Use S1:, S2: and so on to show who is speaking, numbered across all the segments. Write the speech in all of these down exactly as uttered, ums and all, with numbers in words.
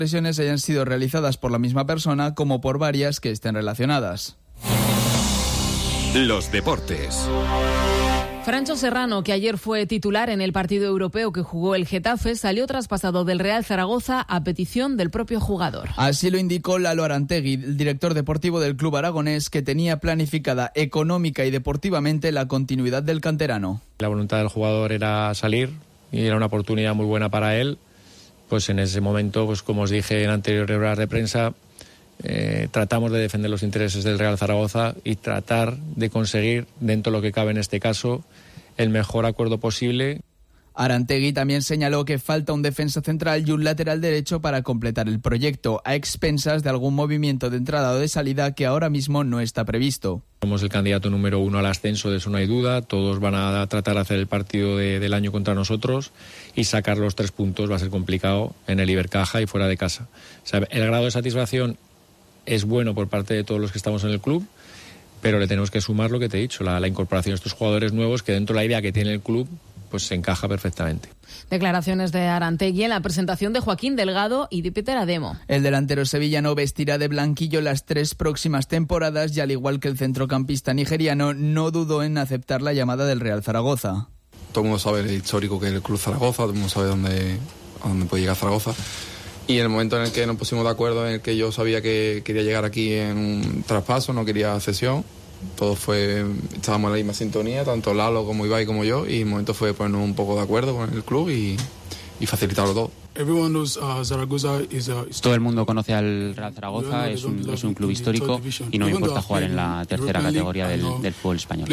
S1: lesiones hayan sido realizadas por la misma persona como por varias que estén relacionadas.
S2: Los deportes.
S3: Francho Serrano, que ayer fue titular en el partido europeo que jugó el Getafe, salió traspasado del Real Zaragoza a petición del propio jugador.
S1: Así lo indicó Lalo Arantegui, el director deportivo del club aragonés, que tenía planificada económica y deportivamente la continuidad del canterano.
S4: La voluntad del jugador era salir y era una oportunidad muy buena para él. Pues en ese momento, pues como os dije en anteriores horas de prensa, Eh, tratamos de defender los intereses del Real Zaragoza y tratar de conseguir, dentro de lo que cabe en este caso, el mejor acuerdo posible.
S1: Arantegui también señaló que falta un defensa central y un lateral derecho para completar el proyecto, a expensas de algún movimiento de entrada o de salida que ahora mismo no está previsto.
S4: Somos el candidato número uno al ascenso, de eso no hay duda. Todos van a tratar de hacer el partido de, del año contra nosotros y sacar los tres puntos va a ser complicado en el Ibercaja y fuera de casa. O sea, el grado de satisfacción es bueno por parte de todos los que estamos en el club, pero le tenemos que sumar lo que te he dicho, la, la incorporación de estos jugadores nuevos que dentro de la idea que tiene el club pues se encaja perfectamente.
S3: Declaraciones de Arantegui en la presentación de Joaquín Delgado y de Peter Ademo.
S1: El delantero sevillano vestirá de blanquillo las tres próximas temporadas y, al igual que el centrocampista nigeriano, no dudó en aceptar la llamada del Real Zaragoza.
S5: Todo el mundo sabe el histórico que es el club Zaragoza, todo el mundo sabe dónde, a dónde puede llegar Zaragoza. Y en el momento en el que nos pusimos de acuerdo, en el que yo sabía que quería llegar aquí en un traspaso, no quería cesión, todo fue, estábamos en la misma sintonía, tanto Lalo como Ibai como yo, y el momento fue ponernos un poco de acuerdo con el club y, y facilitarlo todo.
S6: Todo el mundo conoce al Real Zaragoza, es un, es un club histórico y no me importa jugar en la tercera categoría del, del fútbol español.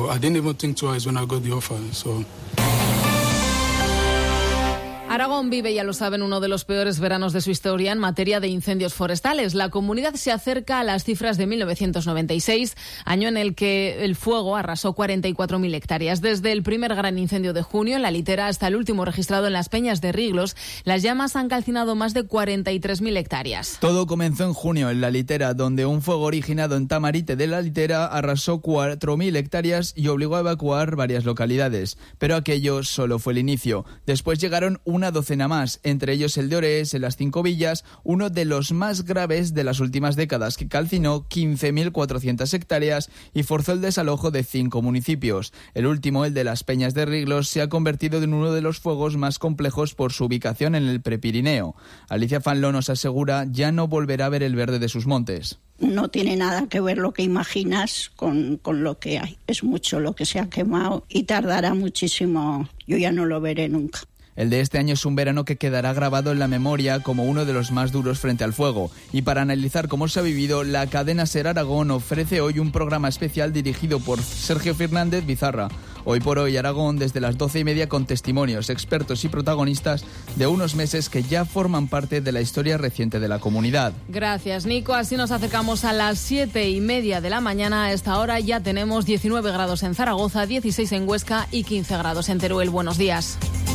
S3: Aragón vive, ya lo saben, uno de los peores veranos de su historia en materia de incendios forestales. La comunidad se acerca a las cifras de mil novecientos noventa y seis, año en el que el fuego arrasó cuarenta y cuatro mil hectáreas. Desde el primer gran incendio de junio en la Litera hasta el último registrado en las Peñas de Riglos, las llamas han calcinado más de cuarenta y tres mil hectáreas.
S1: Todo comenzó en junio en la Litera, donde un fuego originado en Tamarite de la Litera arrasó cuatro mil hectáreas y obligó a evacuar varias localidades. Pero aquello solo fue el inicio. Después llegaron un una docena más, entre ellos el de Orés, en las Cinco Villas, uno de los más graves de las últimas décadas, que calcinó quince mil cuatrocientas hectáreas y forzó el desalojo de cinco municipios. El último, el de las Peñas de Riglos, se ha convertido en uno de los fuegos más complejos por su ubicación en el Prepirineo. Alicia Fanló nos asegura ya no volverá a ver el verde de sus montes.
S7: No tiene nada que ver lo que imaginas con, con lo que hay. Es mucho lo que se ha quemado y tardará muchísimo. Yo ya no lo veré nunca.
S1: El de este año es un verano que quedará grabado en la memoria como uno de los más duros frente al fuego. Y para analizar cómo se ha vivido, la cadena SER Aragón ofrece hoy un programa especial dirigido por Sergio Fernández Bizarra. Hoy por hoy Aragón, desde las doce y media, con testimonios, expertos y protagonistas de unos meses que ya forman parte de la historia reciente de la comunidad.
S3: Gracias, Nico. Así nos acercamos a las siete y media de la mañana. A esta hora ya tenemos diecinueve grados en Zaragoza, dieciséis en Huesca y quince grados en Teruel. Buenos días.